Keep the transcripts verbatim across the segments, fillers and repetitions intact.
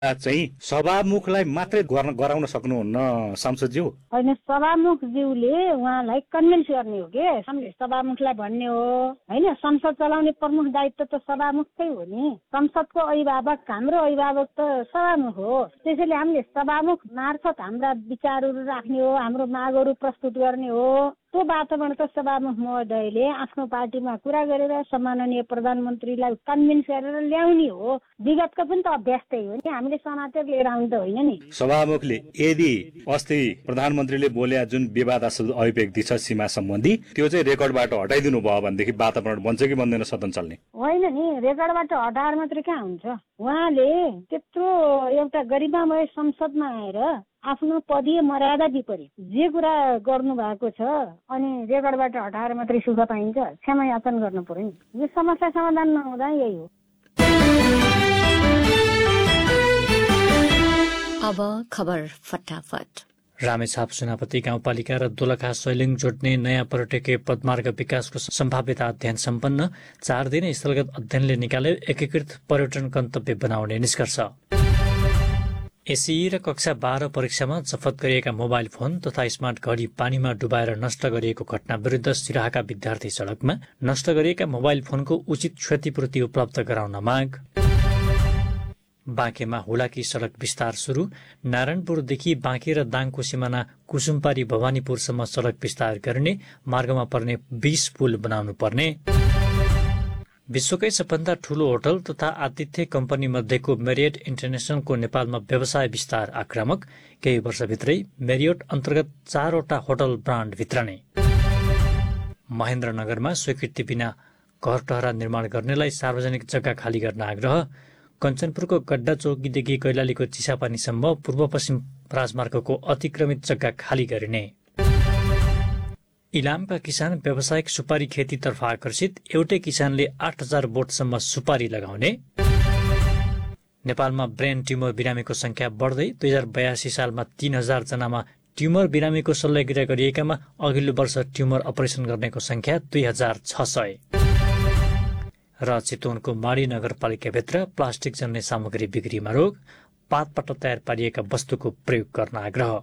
चाहिँ सभामुखलाई मात्रै गर्न गराउन सक्नुहुन्न सांसदज्यू? होइन, सभामुखज्यूले उहाँलाई कन्भिन्स गर्ने हो के, सभामुखलाई भन्ने हो होइन। संसद चलाउने प्रमुख दायित्व त सभामुखकै हो नि। संसदको अभिभावक, हाम्रो अभिभावक त सभामुख हो। त्यसैले हामीले सभामुख मार्फत हाम्रा विचारहरू राख्ने हो, हाम्रो मागहरू प्रस्तुत गर्ने हो। त्यो वातावरण त सभामुख महोदयले आफ्नो पार्टीमा कुरा गरेर सम्माननीय प्रधानमन्त्रीलाई कन्भिन्स गरेर ल्याउने हो। विगतको पनि त अभ्यास त्यही हो नि, हामीले समातेर लिएर आउनु त होइन नि। सभामुखले यदि अस्ति प्रधानमन्त्रीले बोले जुन विवादास्पद अभिव्यक्ति छ सीमा सम्बन्धी, त्यो चाहिँ रेकर्डबाट हटाइदिनु भयो भनेदेखि वातावरण बन्छ कि बन्दैन सदन चल्ने? होइन नि, रेकर्डबाट हटाएर मात्रै कहाँ हुन्छ। उहाँले त्यत्रो एउटा गरिमामय संसदमा आएर आफ्नो पदीय मर्यादा विपरीत जे कुरा गर्नु भएको छ अनि रेकर्डबाट हटाएर मात्रै सुख पाइन्छ? क्षमा याचना गर्नु पर्यो नि। यो समस्या समाधान नहुँदा यही हो। अब खबर फटाफट। रामेछाप सेनापति गाउँपालिका र दोलखा सैलिङ जोड्ने नयाँ पर्यटकीय पदमार्ग विकासको सम्भाव्यता अध्ययन सम्पन्न। चार दिने स्थलगत अध्ययनले निकाले एकीकृत पर्यटन गन्तव्य बनाउने निष्कर्ष। एसई र कक्षा बाह्र परीक्षामा जफत गरिएका मोबाइल फोन तथा स्मार्ट घडी पानीमा डुबाएर नष्ट गरिएको घटना विरुद्ध सिराहाका विद्यार्थी सड़कमा। नष्ट गरिएका मोबाइल फोनको उचित क्षतिपूर्ति उपलब्ध गराउन माग। बाँकेमा हुलाकी सड़क विस्तार शुरू। नारायणपुरदेखि बाँके र दाङको सिमाना कुसुमपारी भवानीपुरसम्म सड़क विस्तार गर्ने। मार्गमा पर्ने बीस पुल बनाउनु पर्ने। विश्वकै सबभन्दा ठूलो होटल तथा आतिथ्य कम्पनी मध्येको मेरियट इन्टरनेशनलको नेपालमा व्यवसाय विस्तार आक्रामक। केही वर्षभित्रै मेरियट अन्तर्गत चारवटा होटल ब्रान्ड भित्रने। महेन्द्रनगरमा स्वीकृति बिना घर टहरा निर्माण गर्नेलाई सार्वजनिक जग्गा खाली गर्न आग्रह। कञ्चनपुरको गड्डा चौकीदेखि कैलालीको चिसापानीसम्म पूर्व पश्चिम राजमार्गको अतिक्रमित जग्गा खाली गरिने। इलामका किसान व्यावसायिक सुपारी खेतीतर्फ आकर्षित। एउटै किसानले आठ हजार बोटसम्म सुपारी लगाउने। नेपालमा ब्रेन ट्युमर बिरामीको संख्या बढ्दै। दुई हजार बयासी सालमा तीन हजार जनामा ट्युमर बिरामीको शल्यक्रिया गरिएकामा अघिल्लो वर्ष ट्युमर अपरेसन गर्नेको संख्या दुई हजार छ सय। र चितवनको माडी नगरपालिकाभित्र प्लास्टिक जन्ने सामग्री बिक्रीमा रोक। पातबाट तयार पारिएका वस्तुको प्रयोग गर्न आग्रह।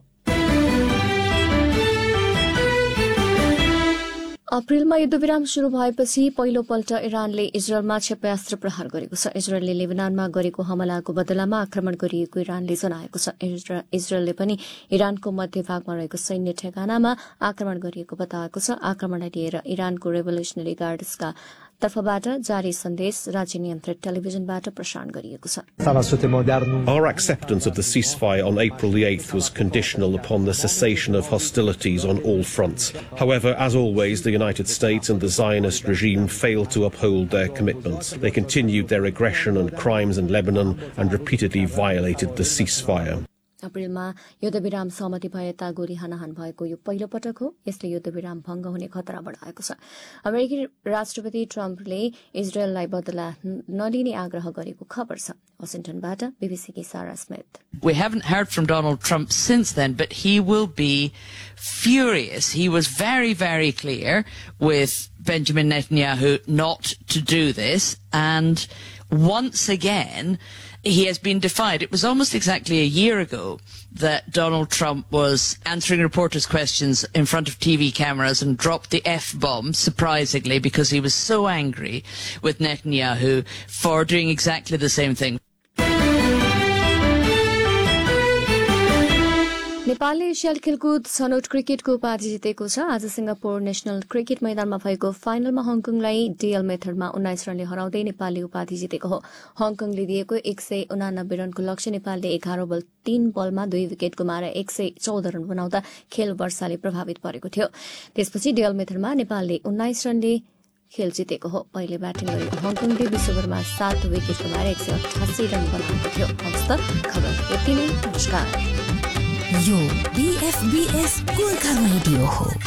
अप्रिलमा युद्धविराम शुरू भएपछि पहिलोपल्ट इरानले इजरायलमा क्षेपणास्त्र प्रहार गरेको छ। इजरायलले लेबनानमा गरेको हमलाको बदलामा आक्रमण गरिएको इरानले जनाएको छ। इजरायलले पनि इरानको मध्यभागमा रहेको सैन्य ठेगानामा आक्रमण गरिएको बताएको छ। आक्रमणलाई लिएर इरानको रेभोल्युसनरी गार्ड्सका तर्फबाट जारी सन्देश राज्य नियन्त्रित टेलिभिजनबाट प्रसारण गरिएको छ। Our acceptance of the ceasefire on April the eighth was conditional upon the cessation of hostilities on all fronts. However, as always, the United States and the Zionist regime failed to uphold their commitments. They continued their aggression and crimes in Lebanon and repeatedly violated the ceasefire. अप्रिलमा युद्धविराम सहमति भए यता गोली हानाहान भएको यो पहिलो पटक हो। यसले युद्धविराम भंग हुने खतरा बढाएको छ। अमेरिकी राष्ट्रपति ट्रम्पले इजरायललाई बदला नलिने आग्रह गरेको खबर छ। वाशिंटनबाट बीबीसीकी सारा Smith. We haven't heard from Donald Trump since then, but he will be furious. He was very, very clear with Benjamin Netanyahu not to do this, and once again he has been defied. It was almost exactly a year ago that Donald Trump was answering reporters' questions in front of T V cameras and dropped the F-bomb, surprisingly, because he was so angry with Netanyahu for doing exactly the same thing. नेपालले एसियाली खेलकुद छनौट क्रिकेटको उपाधि जितेको छ। आज Singapore national cricket मैदानमा भएको फाइनलमा हङकङलाई डीएल मेथडमा उन्नाइस रनले हराउँदै नेपालले उपाधि जितेको हो। हङकङले दिएको एक सय उनानब्बे रनको लक्ष्य नेपालले एघार बल तीन बलमा दुई विकेट गुमाएर एक सय चौध रन बनाउँदा खेल वर्षाले प्रभावित परेको थियो। त्यसपछि डीएल मेथडमा नेपालले उन्नाइस रनले खेल जितेको हो। पहिले ब्याटिङ गरेको हङकङले बीस ओभरमा सात विकेट गुमाएर एक सय अठासी रन बनाएको थियो। हस्त खबर यति नै। नमस्कार। यो बीएफबीएस गोर्खा रेडियो हो।